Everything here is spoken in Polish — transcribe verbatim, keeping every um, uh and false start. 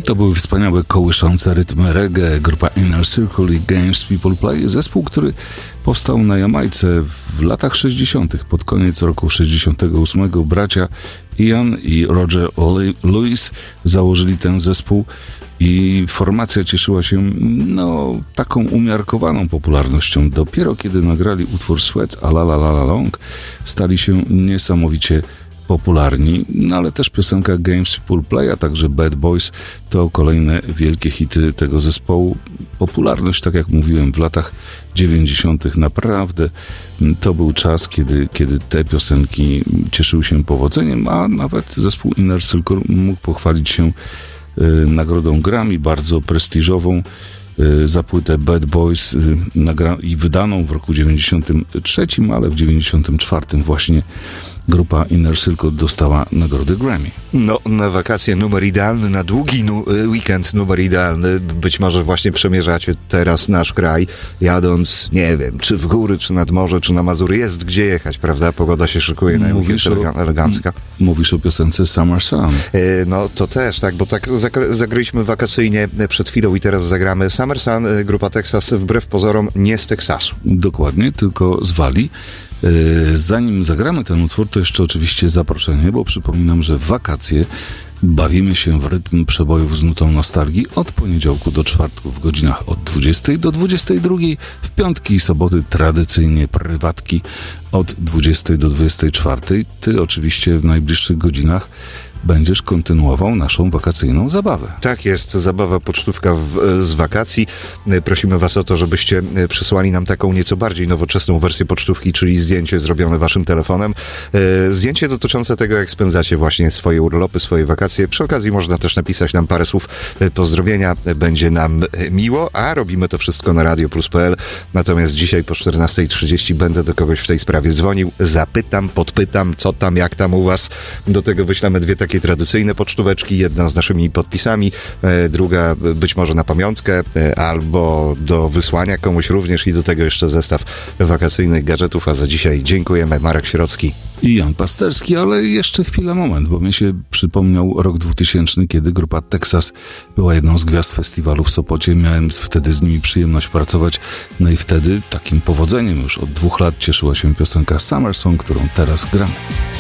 To były wspaniałe, kołyszące rytmy reggae, grupa Inner Circle i Games People Play, zespół, który powstał na Jamajce w latach sześćdziesiątych. Pod koniec roku sześćdziesiątego ósmego bracia Ian i Roger Lewis założyli ten zespół i formacja cieszyła się no, taką umiarkowaną popularnością. Dopiero kiedy nagrali utwór Sweat a la la la la long, stali się niesamowicie popularni, no ale też piosenka Games People Play, a także Bad Boys to kolejne wielkie hity tego zespołu. Popularność, tak jak mówiłem, w latach dziewięćdziesiątych naprawdę to był czas, kiedy, kiedy te piosenki cieszyły się powodzeniem, a nawet zespół Inner Circle mógł pochwalić się y, nagrodą Grammy, bardzo prestiżową, y, za płytę Bad Boys y, nagra- i wydaną w roku dziewięćdziesiątym trzecim, ale w dziewięćdziesiątym czwartym właśnie grupa Inner Circle dostała nagrody Grammy. No, na wakacje numer idealny, na długi nu- weekend numer idealny. Być może właśnie przemierzacie teraz nasz kraj, jadąc, nie wiem, czy w góry, czy nad morze, czy na Mazury. Jest gdzie jechać, prawda? Pogoda się szykuje na weekend elegancka. Mówisz o piosence Summer Sun. E, no, to też, tak, bo tak zag- zagraliśmy wakacyjnie przed chwilą i teraz zagramy Summer Sun, grupa Texas, wbrew pozorom nie z Teksasu. Dokładnie, tylko z Walii. Zanim zagramy ten utwór, to jeszcze oczywiście zaproszenie, bo przypominam, że w wakacje bawimy się w rytm przebojów z nutą nostalgii od poniedziałku do czwartku w godzinach od dwudziestej do dwudziestej drugiej, w piątki i soboty tradycyjnie prywatki od dwudziestej do dwudziestej czwartej. Ty oczywiście w najbliższych godzinach będziesz kontynuował naszą wakacyjną zabawę. Tak jest, zabawa pocztówka w, z wakacji. Prosimy was o to, żebyście przysłali nam taką nieco bardziej nowoczesną wersję pocztówki, czyli zdjęcie zrobione waszym telefonem. Zdjęcie dotyczące tego, jak spędzacie właśnie swoje urlopy, swoje wakacje. Przy okazji można też napisać nam parę słów pozdrowienia. Będzie nam miło, a robimy to wszystko na radio plus kropka p l. Natomiast dzisiaj po czternastej trzydzieści będę do kogoś w tej sprawie dzwonił. Zapytam, podpytam, co tam, jak tam u was. Do tego wyślemy dwie takie tradycyjne pocztóweczki, jedna z naszymi podpisami, e, druga być może na pamiątkę, e, albo do wysłania komuś również i do tego jeszcze zestaw wakacyjnych gadżetów, a za dzisiaj dziękujemy. Marek Sierocki i Jan Pasterski, ale jeszcze chwila, moment, bo mi się przypomniał rok dwutysięczny, kiedy grupa Texas była jedną z gwiazd festiwalu w Sopocie. Miałem wtedy z nimi przyjemność pracować, no i wtedy takim powodzeniem już od dwóch lat cieszyła się piosenka Summer Song, którą teraz gramy.